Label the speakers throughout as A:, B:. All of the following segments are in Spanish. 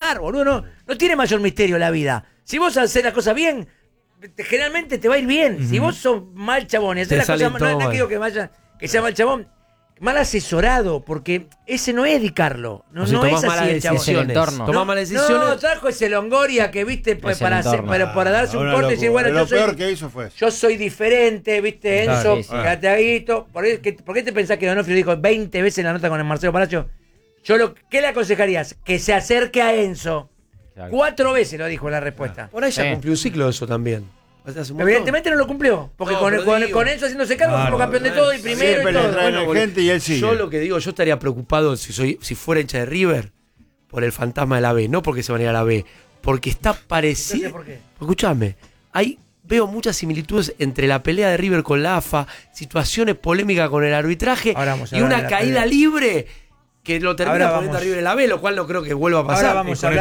A: ganar, boludo. No tiene mayor misterio la vida. Si vos haces las cosas bien, generalmente te va a ir bien. Si vos sos mal chabón y haces las cosas mal, no digo que sea mal chabón, mal asesorado, porque ese no es Di Carlo. No es así el chabón.
B: Toma malas decisiones.
A: No, trajo ese Longoria que, viste, para darse un corte y decir, bueno,
C: lo peor que hizo fue eso.
A: Yo soy diferente, viste, Enzo, Cateaguito. ¿Por qué te pensás que Donofrio dijo 20 veces en la nota con el Marcelo Palacio? ¿Qué le aconsejarías? Que se acerque a Enzo. 4 veces lo dijo en la respuesta.
B: Por ahí ya cumplió un ciclo de eso también.
A: Evidentemente no lo cumplió, porque con Enzo haciéndose cargo fuimos campeón de todo y primero y todo.
C: Gente y él sigue.
B: Yo lo que digo, yo estaría preocupado si fuera hincha de River por el fantasma de la B, no porque se van a ir a la B, porque está parecido.
A: ¿Por qué?
B: Escuchame, veo muchas similitudes entre la pelea de River con la AFA, situaciones polémicas con el arbitraje y una caída libre que lo termina poniendo a River en la B, lo cual no creo que vuelva a pasar.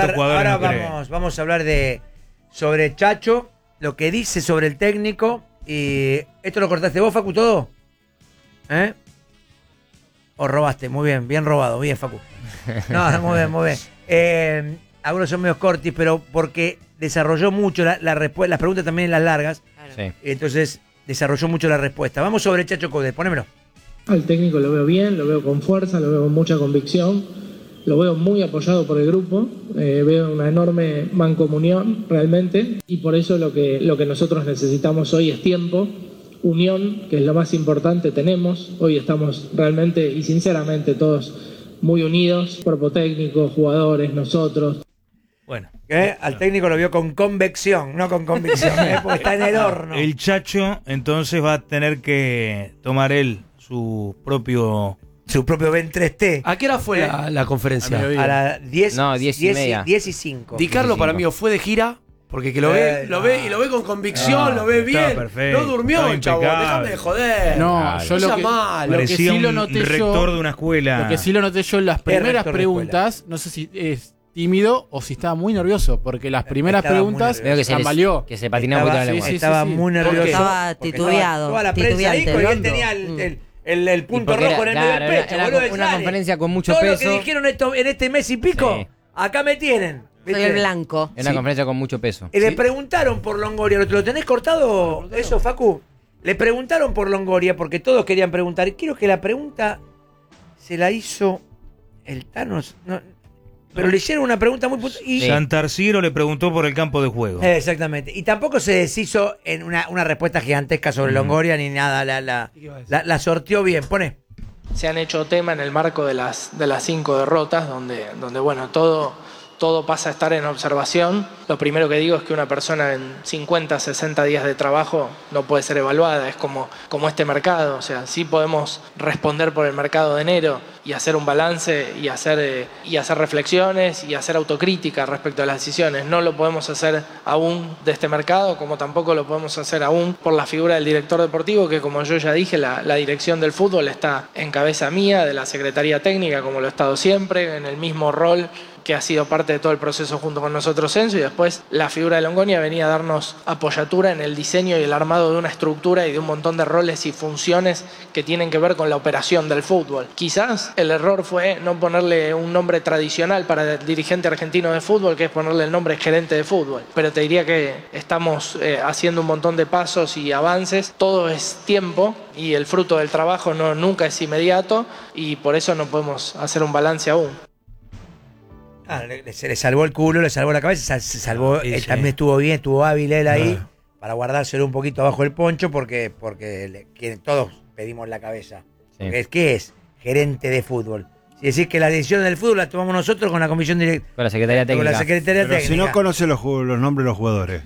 A: Vamos a hablar sobre Chacho, lo que dice sobre el técnico. Y ¿esto lo cortaste vos, Facu, todo? ¿Eh? ¿O robaste? Muy bien robado, bien, Facu. No, muy bien. Algunos son medios cortis, pero porque desarrolló mucho las preguntas también en las largas.
D: Sí.
A: Entonces desarrolló mucho la respuesta. Vamos sobre Chacho Coudet, ponémelo.
E: Al técnico lo veo bien, lo veo con fuerza, lo veo con mucha convicción, lo veo muy apoyado por el grupo, veo una enorme mancomunión realmente, y por eso lo que nosotros necesitamos hoy es tiempo, unión, que es lo más importante. Tenemos, hoy estamos realmente y sinceramente todos muy unidos, cuerpo técnico, jugadores, nosotros.
A: Bueno, al técnico lo vio con convección, no con convicción, porque está en el horno.
F: El Chacho entonces va a tener que tomar él su propio
A: Ben3T.
B: ¿A qué hora fue la conferencia?
A: A las 10.
D: No, 10:30.
A: 10:05.
B: Di Carlo para mí fue de gira, porque que lo ve con convicción, lo ve bien.
F: Perfecto,
B: no durmió el chabón, déjame de joder.
G: No, yo lo que
F: parecía
G: sí lo
F: un
G: noté
F: rector
G: yo,
F: de una escuela.
G: Lo que sí lo noté yo en las primeras preguntas, no sé si es tímido o si estaba muy nervioso, porque las primeras preguntas
D: veo que
G: tambaleó.
D: que se patinó un poquito la lengua.
A: Estaba muy nervioso.
H: Estaba titubeado.
A: Toda la prensa dijo y él tenía el punto rojo en el medio del pecho.
D: Era una conferencia con mucho
A: todo
D: peso.
A: Todo lo que dijeron en este mes y pico,
D: Sí.
A: Acá me tienen.
H: Soy el blanco.
D: Era una conferencia con mucho peso.
A: Le preguntaron por Longoria. ¿Lo tenés cortado eso, Facu? Le preguntaron por Longoria porque todos querían preguntar. Quiero que la pregunta se la hizo el Thanos. Pero le hicieron una pregunta muy puntual.
F: Santarciero le preguntó por el campo de juego.
A: Exactamente. Y tampoco se deshizo en una respuesta gigantesca sobre Longoria ni nada. La sorteó bien. Pone.
I: Se han hecho tema en el marco de las 5 derrotas, donde bueno, todo pasa a estar en observación. Lo primero que digo es que una persona en 50, 60 días de trabajo no puede ser evaluada, es como este mercado. O sea, sí podemos responder por el mercado de enero y hacer un balance y hacer reflexiones y hacer autocrítica respecto a las decisiones. No lo podemos hacer aún de este mercado, como tampoco lo podemos hacer aún por la figura del director deportivo, que como yo ya dije, la dirección del fútbol está en cabeza mía, de la Secretaría Técnica, como lo he estado siempre, en el mismo rol que ha sido parte de todo el proceso junto con nosotros Enzo, y después la figura de Longoria venía a darnos apoyatura en el diseño y el armado de una estructura y de un montón de roles y funciones que tienen que ver con la operación del fútbol. Quizás el error fue no ponerle un nombre tradicional para el dirigente argentino de fútbol, que es ponerle el nombre gerente de fútbol, pero te diría que estamos haciendo un montón de pasos y avances, todo es tiempo y el fruto del trabajo nunca es inmediato, y por eso no podemos hacer un balance aún.
A: Se le salvó el culo, le salvó la cabeza, se salvó, él también estuvo bien, estuvo hábil él ahí, para guardárselo un poquito abajo del poncho, porque todos pedimos la cabeza.
D: Sí.
A: ¿Qué es? Gerente de fútbol. Si decís que la decisión del fútbol la tomamos nosotros con la comisión directiva.
D: Con la Secretaría Técnica.
A: Con la Secretaría
C: Pero
A: Técnica.
C: si no conoce los nombres de los jugadores.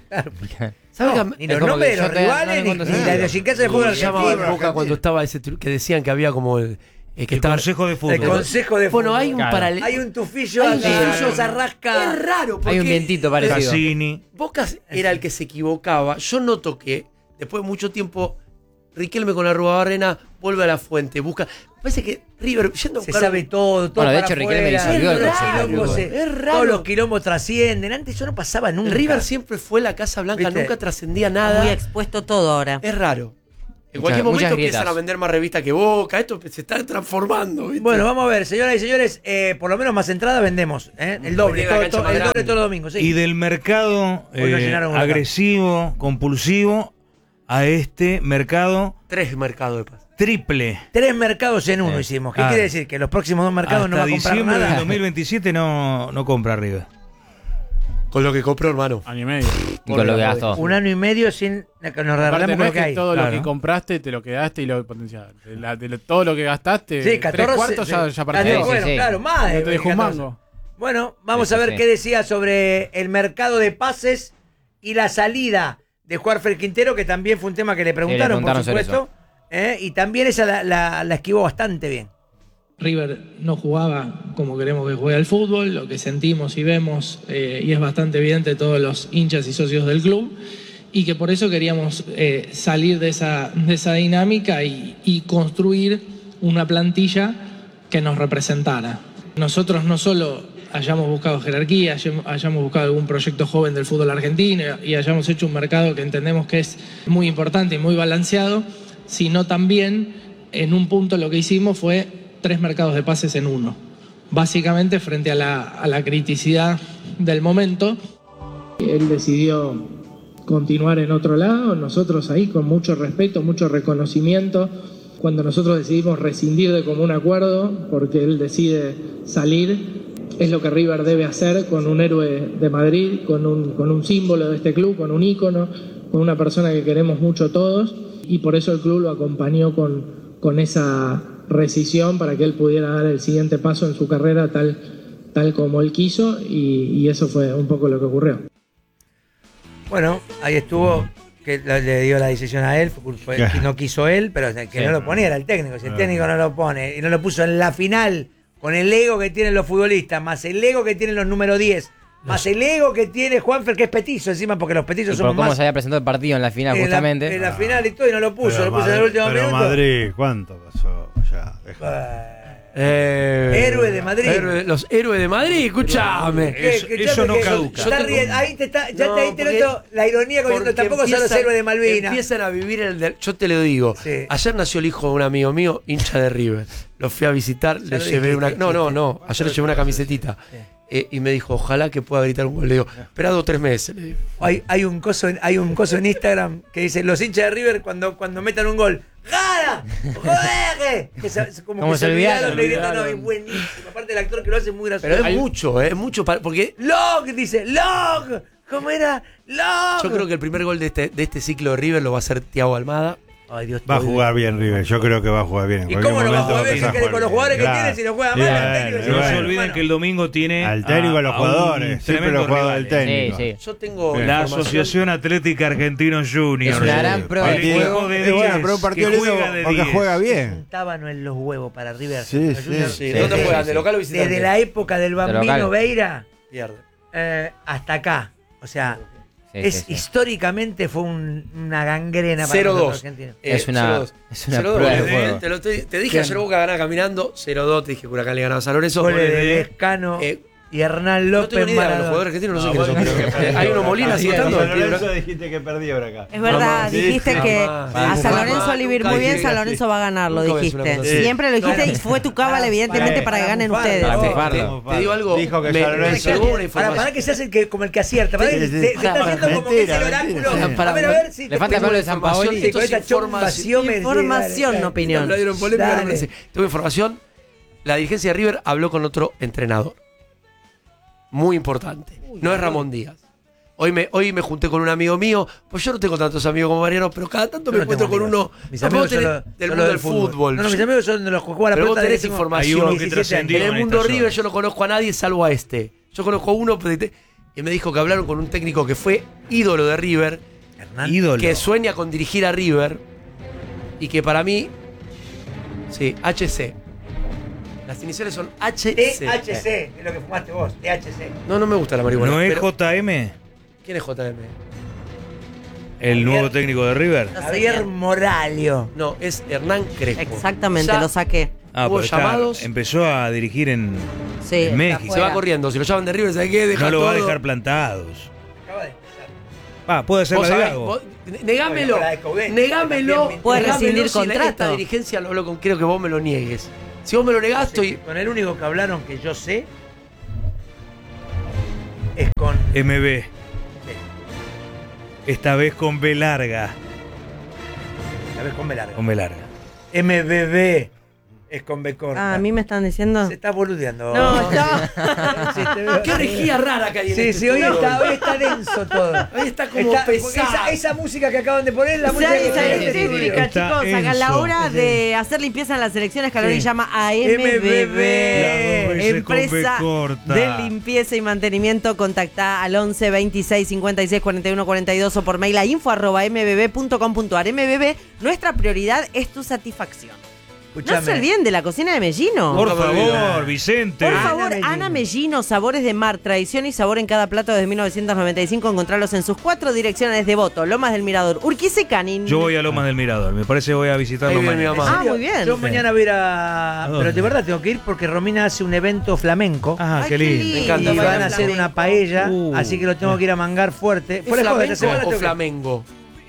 A: Ni los nombres de los rivales, ni la idiosincrasia del fútbol
B: ¿Cómo se llamaba en
A: argentino.
B: Boca cuando estaba ese que decían que había como el
F: Consejo de Fútbol?
A: El Consejo de Fútbol.
B: Bueno, hay un paralelo.
A: Hay un tufillo acá, se arrasca.
B: Es raro porque
D: Hay un vientito parecido.
F: Cassini.
B: Boca era el que se equivocaba. Yo noto que después de mucho tiempo Riquelme con la Arruabarrena vuelve a la fuente, busca. Parece que River yendo a
A: Se
B: buscar.
A: sabe todo.
D: Bueno, de
A: para
D: hecho, Riquelme
A: afuera.
D: disolvió el
A: Los
D: Consejo.
A: quilombos
B: Es raro.
A: Todos los quilombos trascienden. Antes eso no pasaba nunca.
B: River siempre fue la Casa Blanca,
A: ¿Viste?
B: nunca trascendía
H: Muy
B: nada.
H: expuesto todo ahora.
B: Es raro. En cualquier
D: muchas
B: momento
D: grietas.
B: empiezan a vender más revistas que Boca. Esto se está transformando. ¿viste?
A: Bueno, vamos a ver, señoras y señores, por lo menos más entradas vendemos. El doble,
B: Tiene la cancha más
A: el doble
B: grande.
A: todos los domingos. Sí.
F: Y del mercado
A: Hoy nos llenaron
F: agresivo, compulsivo, a este mercado
B: 3 mercados de paz.
F: triple.
A: 3 mercados en uno hicimos. ¿Qué
F: Ah.
A: quiere decir? Que los próximos 2 mercados no va a
F: Hasta
A: comprar
F: diciembre del
A: nada.
F: 2027 no compra River.
B: Con lo que compró, hermano.
G: Año y medio.
D: Y con lo que gastó.
A: Un año y medio sin que nos
G: Aparte,
A: regalemos
G: no
A: con
G: es
A: lo que
G: que
A: hay.
G: todo
F: Claro.
G: lo que compraste te lo quedaste y lo potenciaste. Todo lo que gastaste,
A: Sí, 14.
G: 3/4 ya
A: Ah,
G: partiste.
A: no, bueno,
D: sí.
A: claro, más.
G: No
A: de
G: te dejó un
A: 14.
G: mango.
A: Bueno, vamos
D: Sí,
A: a ver
D: sí.
A: qué decía sobre el mercado de pases y la salida de Juanfer Quintero, que también fue un tema que le preguntaron, por
D: preguntaron sobre
A: supuesto. Y también esa la esquivó bastante bien.
E: River no jugaba como queremos que juegue al fútbol, lo que sentimos y vemos, y es bastante evidente todos los hinchas y socios del club, y que por eso queríamos salir de esa dinámica y construir una plantilla que nos representara. Nosotros no solo hayamos buscado jerarquía, hayamos buscado algún proyecto joven del fútbol argentino y hayamos hecho un mercado que entendemos que es muy importante y muy balanceado, sino también en un punto lo que hicimos fue 3 mercados de pases en uno. Básicamente frente a la criticidad del momento. Él decidió continuar en otro lado, nosotros ahí con mucho respeto, mucho reconocimiento. Cuando nosotros decidimos rescindir de común acuerdo, porque él decide salir, es lo que River debe hacer con un héroe de Madrid, con un símbolo de este club, con un ícono, con una persona que queremos mucho todos, y por eso el club lo acompañó con esa rescisión para que él pudiera dar el siguiente paso en su carrera tal como él quiso, y eso fue un poco lo que ocurrió.
A: Bueno, ahí estuvo, que le dio la decisión a él, fue que no quiso él, pero que no lo ponía era el técnico. Si el técnico no lo pone y no lo puso en la final, con el ego que tienen los futbolistas, más el ego que tienen los número 10, más el ego que tiene Juanfer, que es petizo encima, porque los petizos
D: Y
A: somos
D: por cómo
A: más.
D: se había presentado el partido en la final, justamente.
A: En la final y todo, y no lo puso, lo puso en el último
C: pero
A: minuto.
C: Madrid, ¿cuánto pasó? Ya, deja.
A: Héroe de Madrid.
B: Los héroes de Madrid, escúchame.
F: Eso no caduca.
A: Ahí te noto la ironía con tampoco son los héroes de Malvinas.
B: Empiezan a vivir yo te lo digo.
A: Sí.
B: Ayer nació el hijo de un amigo mío, hincha de River. Lo fui a visitar, le llevé una. No. Ayer le llevé una camisetita. Y me dijo, ojalá que pueda gritar un gol. Le digo, espera 2 o 3 meses. Le digo.
A: Hay un coso en Instagram que dice: los hinchas de River cuando metan un gol, ¡gana! ¡Joder! Como que se olvidaron de gritar. No, es buenísimo. Aparte, el actor que lo hace es muy gracioso.
B: Pero es mucho porque
A: ¡Log! Dice: ¡Log! ¿Cómo era? ¡Log!
B: yo creo que el primer gol de este ciclo de River lo va a hacer Thiago Almada.
A: Ay, Dios,
C: Va a jugar bien River, yo creo que va a jugar bien. En
A: ¿Y
C: cualquier
A: cómo no va a
C: momento
A: jugar bien?
C: empezar
A: ¿Qué quiere con los jugadores que tiene? Si no juega mal, el técnico.
F: No se
C: bueno.
F: olviden que el domingo tiene
C: Al técnico, a los jugadores, siempre los jugadores del técnico.
D: Sí.
B: Yo tengo
F: La
B: información.
F: Asociación Atlética Argentino Junior.
D: Es una gran prueba
F: El
D: de
F: juego
D: fuego.
F: de
C: Es bueno,
F: 10,
C: pero un partido
F: que
C: lindo
F: juega de
C: porque
F: 10.
C: juega
A: Un
C: bien.
A: tábano en los huevos para River.
C: Sí,
A: Junior.
C: sí.
B: ¿Dónde
A: Desde-
B: juegan? ¿De local o visitante?
A: Desde la época del Bambino
D: local.
A: Veira
B: Pierde.
A: hasta acá. O sea,
D: Sí, sí.
A: históricamente fue una gangrena para
B: 0-2.
A: nosotros argentinos.
D: Es una
B: 0-2.
D: prueba de
B: 0-2.
D: fuego.
B: Te dije ayer Boca ganaba caminando, 0-2, te dije que Huracán le ganaba a San Lorenzo.
A: Goles de Lescano y Hernán
B: No
A: López.
B: tengo ni idea de los
A: Maradona.
B: jugadores argentinos, no sé quiénes son. Hay uno Molina citando.
C: dijiste que perdió por acá.
H: Es verdad,
B: Sí,
H: dijiste que
B: jamás.
H: a San Lorenzo
B: Jamás.
H: le iba a ir muy
B: Nunca
H: bien,
B: dije
H: San
B: así.
H: Lorenzo va a ganar, lo
B: Nunca voy a decir
H: dijiste.
B: una cosa así.
H: Siempre lo dijiste y fue tu cábala, evidentemente, para que ganen ustedes.
D: Para bufarlo.
B: Te digo algo.
C: Dijo que
B: me
C: San Lorenzo-
B: llegó una
A: Para
B: información.
A: que se hace como el que acierta. Para
C: Sí,
A: que
C: sí.
A: te está haciendo como que es el
C: Mentira,
A: oráculo.
C: mentira.
A: A ver si
D: Le falta Pablo de San Paoli.
A: Sí, con esa
B: Esto es
A: chombación.
H: Información, no opinión.
B: La dieron polémica, no
A: Dale.
B: merece. Tengo información. La dirigencia de River habló con otro entrenador. Muy importante. No es Ramón Díaz. Hoy me junté con un amigo mío. Pues yo no tengo tantos amigos como Mariano, pero cada tanto me encuentro con uno.
A: Mis
B: Vos
A: amigos
B: tenés
A: son
B: del
A: son
B: mundo
A: los
B: del fútbol.
A: No, mis amigos son de los que juegan la
B: Pero vos
A: pelota.
B: tenés
A: de décimo-
B: información.
F: Hay uno que
A: 17
F: trascendió
A: años.
B: En el
F: en
B: mundo
F: esta
B: River
F: zona.
B: yo no conozco a nadie salvo a este. Yo conozco a uno y me dijo que hablaron con un técnico que fue ídolo de River,
F: Ídolo.
B: que sueña con dirigir a River y que para mí, sí, HC. Las iniciales son HC.
A: THC, es lo que fumaste vos, THC.
B: No me gusta la marihuana.
F: ¿No es
B: pero-
F: JM
B: ¿Quién es JM?
F: el nuevo técnico de River?
H: No sé
A: Javier
H: quién.
A: Moralio.
B: No, es Hernán Crespo.
H: Exactamente,
B: Ya
H: lo saqué.
F: Ah,
B: hubo
F: pero está-
B: llamados.
F: empezó a dirigir en
H: Sí,
F: México.
B: Se va corriendo. Si lo llaman de River, ¿sabes qué? Deja
F: No lo va a
B: todo.
F: dejar plantados.
A: Acaba de empezar.
F: Puede ser
B: Vos
F: la de
B: sabés,
F: Gago.
B: Negámelo. Negámelo.
H: Puede rescindir
B: si
H: contrato.
B: Esta dirigencia lo hablo con. Quiero que vos me lo niegues. Si vos me lo negás, estoy.
A: Con el único que hablaron que yo sé es con
F: MB. Esta vez con B larga.
A: A ver, con B larga.
F: Con B larga.
A: MBB es con B corta.
H: Ah, a mí me están diciendo.
A: Se está boludeando.
H: No, no.
A: Sí, te veo
B: Qué
A: así.
B: orejía rara que hay en este
A: Sí, hoy
B: estudio.
A: está denso todo.
B: Hoy está como
A: porque
B: pesado.
A: esa música que acaban de poner es la música
H: Esa
A: que
H: es típica,
F: Está
H: chicos. A la
F: Enzo.
H: hora de hacer limpieza en las elecciones, Calori
A: Sí.
H: llama a
A: MBB.
H: MBB,
F: Las dos veces con B
H: empresa
F: corta.
H: de limpieza y mantenimiento. Contactá al 11 26 56 41 42 o por mail a info@mbb.com.ar. MBB, nuestra prioridad es tu satisfacción.
A: Escuchame.
H: No se olviden de la cocina de Mellino.
F: Por favor, Vicente.
H: Por favor,
A: Mellino.
H: Ana Mellino, sabores de mar, tradición y sabor en cada plato desde 1995. Encontrarlos en sus 4 direcciones: Devoto, Lomas del Mirador, Urquiza y Canin.
F: Yo voy a Lomas del Mirador. Me parece que voy a visitarlo
B: Ahí viene mi
F: mañana.
B: mamá.
H: Ah, muy bien.
A: Yo mañana voy a ir a...
F: ¿A dónde?
A: Pero de verdad tengo que ir porque Romina hace un evento flamenco.
F: Ah,
H: Ay,
F: qué lindo.
B: Me encanta.
A: Y van a hacer
H: flamenco.
A: una paella,
F: Uh.
A: así que lo tengo que ir a mangar fuerte.
B: ¿Es
A: Fuera de joda, esta semana
B: flamenco o
A: tengo que...
B: flamengo?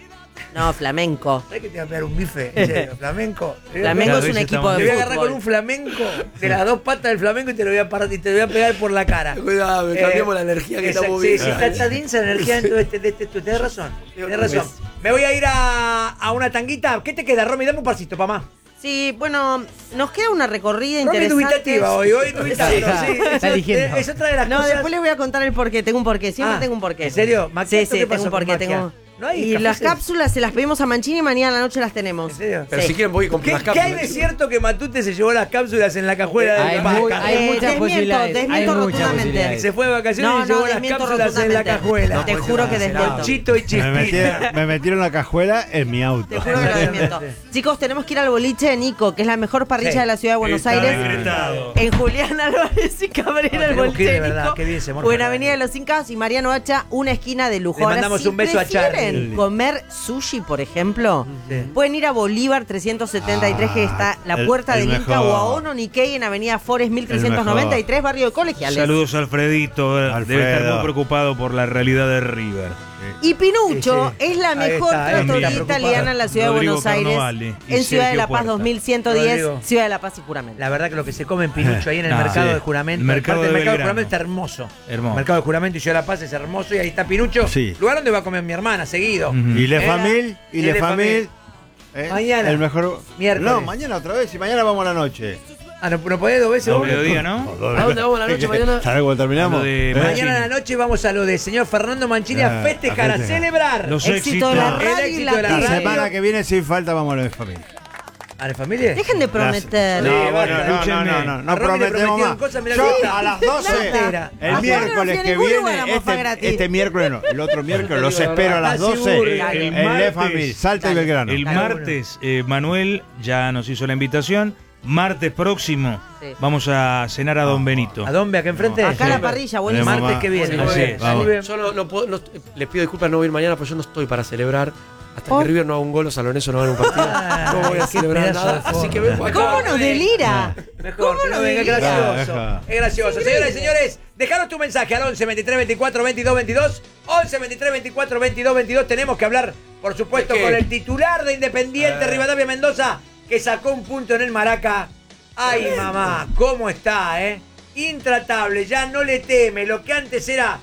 H: No, flamenco.
A: ¿Sabes que te va a pegar un bife? En serio, flamenco.
H: Flamenco
F: Cada
H: es un
F: vez
H: equipo
F: estamos-
A: Te
H: de
A: voy a agarrar
H: fútbol.
A: con un flamenco de las dos patas del flamenco y te lo voy a parar y te lo voy a pegar por la cara.
B: Cuidado, cambiamos la energía que estamos
A: Sí,
B: viendo.
A: sí, está densa la energía dentro de este. Tenés razón. Tenés razón. Me voy a ir a una tanguita. ¿Qué te queda, Romy? Dame un pasito, mamá.
H: Sí, bueno, nos queda una recorrida
A: Romy es
H: interesante.
A: dubitativa hoy dubitando. Sí,
D: Está eligiendo.
A: es otra de las
H: No,
A: cosas.
H: después les voy a contar el porqué. Tengo un porqué, siempre
A: Ah,
H: tengo un porqué.
A: ¿en serio?
H: Sí,
A: ¿Macchiato?
H: sí,
A: ¿Qué
H: tengo
A: pasó
H: un
A: con
H: porqué.
A: Macchiato? ¿No hay
H: Y
A: cafés?
H: las cápsulas se las pedimos a Mancini y mañana a la noche las tenemos.
A: ¿En serio?
B: Pero
H: Sí.
B: si quieren voy y compro
A: ¿Qué,
B: las
A: ¿Qué
B: cápsulas.
A: hay de cierto que Matute se llevó las cápsulas en la cajuela
D: Hay
A: del
D: mu-
A: vaca?
D: hay muchas
H: desmiento,
D: posibilidades.
H: desmiento
D: Hay muchas
H: rotundamente.
D: posibilidades.
A: Se fue de vacaciones y llevó las
H: desmiento
A: cápsulas en la
H: rotundamente.
A: cajuela.
H: Te juro que desmiento.
A: Chito y
C: Me
A: Chispita.
C: metieron la cajuela en mi auto.
H: Te juro que lo desmiento. Chicos, tenemos que ir al boliche de Nico, que es la mejor parrilla
A: Sí.
H: de la ciudad de Buenos
F: Está
H: Aires.
F: decretado.
H: En Julián Álvarez y Cabrera,
A: No,
H: el
A: tenemos que ir,
H: boliche
A: de
H: de
A: verdad,
H: Nico.
A: qué bien se morfa.
H: O en Avenida de los Incas y Mariano Hacha, una esquina de lujo.
A: Le
H: Ahora,
A: mandamos
H: si
A: un beso a
H: prefieren
A: Charlie.
H: comer sushi, por ejemplo,
A: Sí.
H: pueden ir a Bolívar 373, que está la puerta
C: el
H: del Inca,
C: mejor.
H: o a Ono Nikkei en Avenida Forest 1393, barrio de Colegiales.
F: Saludos a Alfredito. Debe estar
C: Alfredo.
F: muy preocupado por la realidad de River.
H: Y Pinucho
A: Sí, sí.
H: es la
A: Ahí
H: mejor
A: está, ahí
H: trattoria
F: está
H: italiana en la ciudad
F: Rodrigo
H: de Buenos Aires,
F: Carnovale y
H: en Ciudad de
F: Sergio
H: la Paz
F: Puerta.
H: 2110,
A: Rodrigo.
H: Ciudad de la Paz y Juramento.
A: La verdad que lo que se come en Pinucho ahí en el
F: Ah,
A: mercado
F: sí.
A: de Juramento.
F: El mercado
A: aparte,
F: de
A: el mercado de
F: Belgrano.
A: Juramento está hermoso.
F: Hermoso.
A: El mercado de Juramento y Ciudad de la Paz es hermoso y ahí está Pinucho.
C: Sí.
A: Lugar donde va a comer mi hermana seguido.
F: Ujú.
C: Y Le
A: Era-
C: Famil, y Le Famil.
A: Mañana.
C: El mejor.
A: Miércoles.
C: No, mañana otra vez y mañana vamos a la noche.
A: Ah, ¿no podés 2 veces?
F: A
A: vos?
F: mediodía, ¿no?
B: ¿A dónde vamos a la noche mañana?
C: ¿Sabes cuándo terminamos?
F: A lo de
A: Mañana a la noche vamos a lo de señor Fernando Mancini a
C: Ah,
A: festejar,
C: a
A: a
C: festejar.
A: celebrar.
F: Los
H: Éxito de la
F: éxitos.
H: radio
A: El
H: y
A: éxito de la
H: la
C: La
A: radio.
C: semana que viene sin falta vamos a la Famil.
A: ¿A la familia?
H: Dejen de prometer.
A: Sí,
C: No,
A: basta,
C: bueno, no,
F: escúchenme.
C: no
A: A
C: prometemos
A: Romy le prometieron
C: más.
A: cosas, mirá
C: Yo
A: que está.
C: a las 12,
A: Plata.
C: el
H: Acá
C: miércoles
H: no fui a
C: que
H: ningún lugar
C: viene,
H: a mofar gratis.
C: este miércoles no, el otro miércoles, los espero a las
A: Casi
C: 12
A: burla.
F: El
C: en Le
F: martes.
C: Famil, Salta y
H: Dale.
C: Belgrano.
F: El
A: Cada
F: martes, Manuel ya nos hizo la invitación. Martes próximo
H: Sí.
F: vamos a cenar a Don Benito.
A: ¿A dónde? ¿Acá enfrente?
H: Acá
F: Sí.
H: la parrilla, buenísimo.
C: Tenemos
A: Martes que viene.
C: Así,
A: Muy bien.
C: vamos.
A: Muy bien.
B: Yo no puedo, les pido disculpas, no voy a ir mañana, pero yo no estoy para celebrar. Hasta
H: ¿Por?
B: que River no haga un gol, los salonesos no van a un partido. No voy a
A: Qué
B: celebrar
A: pedazo
B: nada.
A: de
B: Así que
A: forma.
B: vengo acá.
H: ¿Cómo nos delira?
A: Mejor que no venga, es gracioso.
C: Deja.
A: Es gracioso. Señoras y señores, dejaros tu mensaje al 11 23 24 22 22. 11 23 24 22 22. Tenemos que hablar, por supuesto,
B: ¿De qué?
A: con el titular de Independiente, Rivadavia Mendoza, que sacó un punto en el Maraca. Ay, mamá, ¿cómo está, Intratable, ya no le teme. Lo que antes era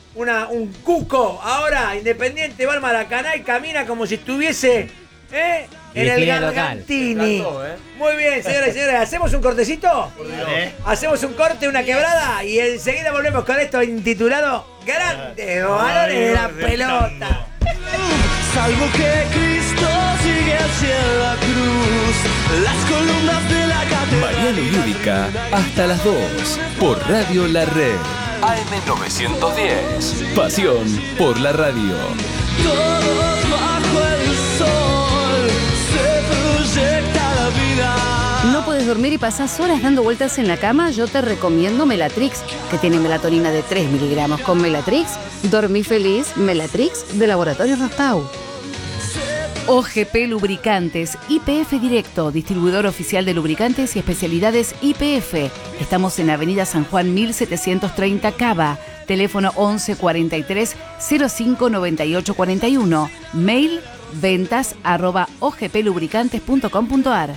A: un cuco, ahora Independiente va al Maracaná y camina como si estuviese en el
D: Virginia local.
A: Gargantini.
B: Me encantó,
A: Muy bien, señoras y señores, ¿hacemos un cortecito? Hacemos un corte, una quebrada y enseguida volvemos con esto intitulado Grandes Valores de la Pelota.
J: Salvo que Cristo sigue hacia la cruz, las columnas de la catedral.
K: Mariano Lúdica, hasta las 2, por Radio La Red. AM910. Pasión por la radio.
J: Todos bajo el sol se proyecta la vida.
L: ¿No puedes dormir y pasás horas dando vueltas en la cama? Yo te recomiendo Melatrix, que tiene melatonina de 3 miligramos. Con Melatrix, dormí feliz. Melatrix, de Laboratorio Rostau. OGP Lubricantes, IPF Directo, distribuidor oficial de lubricantes y especialidades IPF. Estamos en Avenida San Juan 1730 Cava. Teléfono 11 43 05 98 41. Mail ventas@ogplubricantes.com.ar.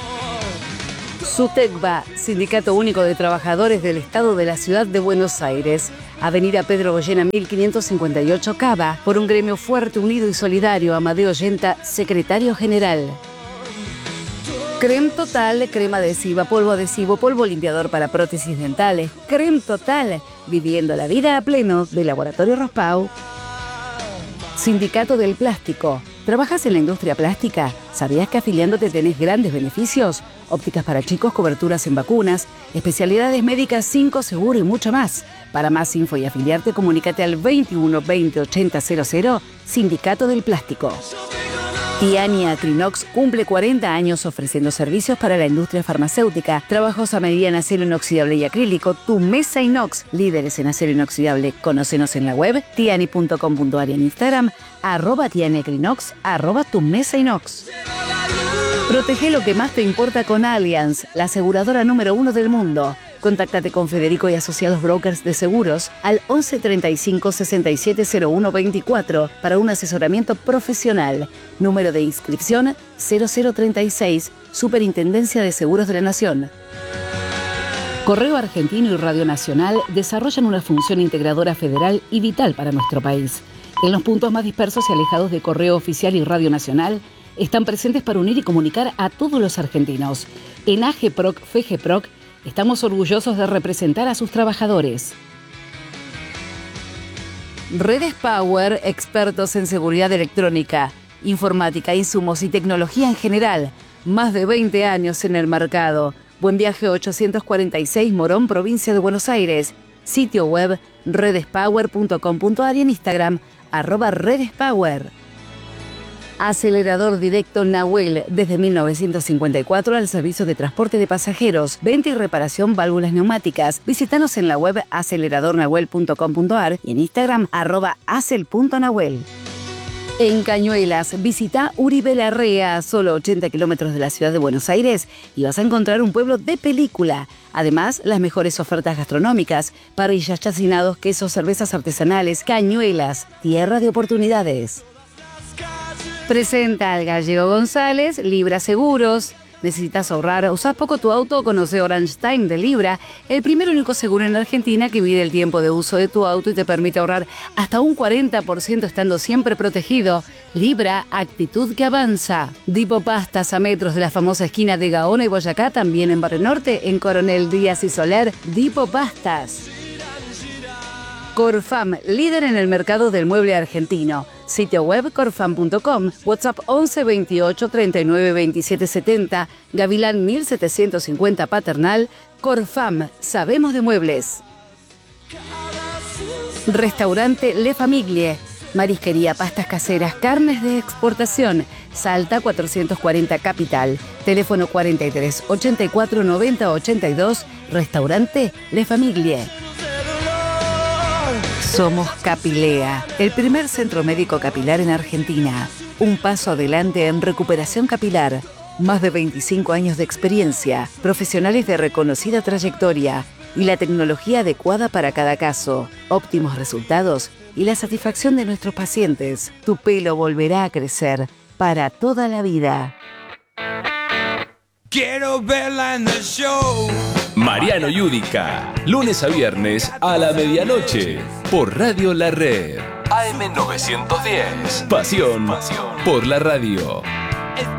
L: SUTECBA, Sindicato Único de Trabajadores del Estado de la Ciudad de Buenos Aires. Avenida Pedro Goyena 1558 Cava. Por un gremio fuerte, unido y solidario. Amadeo Yenta, secretario general. Creme Total, crema adhesiva, polvo adhesivo, polvo limpiador para prótesis dentales. Creme Total, viviendo la vida a pleno, de Laboratorio Rospau. Sindicato del Plástico. ¿Trabajas en la industria plástica? ¿Sabías que afiliándote tenés grandes beneficios? Ópticas para chicos, coberturas en vacunas, especialidades médicas 5 seguro y mucho más. Para más info y afiliarte, comunícate al 21 20 80 00, Sindicato del Plástico. Tiani Acrinox cumple 40 años ofreciendo servicios para la industria farmacéutica, trabajos a medida en acero inoxidable y acrílico. Tu mesa inox, líderes en acero inoxidable. Conócenos en la web tiani.com.ar y en Instagram @tianiacrinox, @tu mesa inox. Protege lo que más te importa con Allianz, la aseguradora número 1 del mundo. Contáctate con Federico y Asociados Brokers de Seguros al 11 35 67 01 24 para un asesoramiento profesional. Número de inscripción 0036, Superintendencia de Seguros de la Nación. Correo Argentino y Radio Nacional desarrollan una función integradora federal y vital para nuestro país. En los puntos más dispersos y alejados de Correo Oficial y Radio Nacional, están presentes para unir y comunicar a todos los argentinos. En AGPROC, FGPROC, estamos orgullosos de representar a sus trabajadores. Redes Power, expertos en seguridad electrónica, informática, insumos y tecnología en general. Más de 20 años en el mercado. Buen Viaje 846, Morón, provincia de Buenos Aires. Sitio web redespower.com.ar y en Instagram @redespower. Acelerador directo Nahuel, desde 1954 al servicio de transporte de pasajeros, venta y reparación válvulas neumáticas. Visítanos en la web aceleradornahuel.com.ar y en Instagram @acel.nahuel. En Cañuelas, visita Uribe Larrea, solo 80 kilómetros de la ciudad de Buenos Aires, y vas a encontrar un pueblo de película. Además, las mejores ofertas gastronómicas, parrillas, chacinados, quesos, cervezas artesanales. Cañuelas, tierra de oportunidades. Presenta al Gallego González, Libra Seguros. ¿Necesitas ahorrar? ¿Usás poco tu auto? Conoce Orange Time de Libra, el primer y único seguro en Argentina que mide el tiempo de uso de tu auto y te permite ahorrar hasta un 40% estando siempre protegido. Libra, actitud que avanza. Dipo Pastas, a metros de la famosa esquina de Gaona y Boyacá, también en Barrio Norte, en Coronel Díaz y Soler. Dipo Pastas. Corfam, líder en el mercado del mueble argentino. Sitio web corfam.com, WhatsApp 11 28 39 27 70, Gavilán 1750 Paternal. Corfam, sabemos de muebles. Restaurante Le Famiglie, marisquería, pastas caseras, carnes de exportación. Salta 440 Capital, teléfono 43 84 90 82, Restaurante Le Famiglie. Somos Capilea, el primer centro médico capilar en Argentina. Un paso adelante en recuperación capilar. Más de 25 años de experiencia, profesionales de reconocida trayectoria y la tecnología adecuada para cada caso. Óptimos resultados y la satisfacción de nuestros pacientes. Tu pelo volverá a crecer para toda la vida.
J: Quiero verla en el show.
K: Mariano Yudica, lunes a viernes a la medianoche, por Radio La Red. AM 910. Pasión por la radio.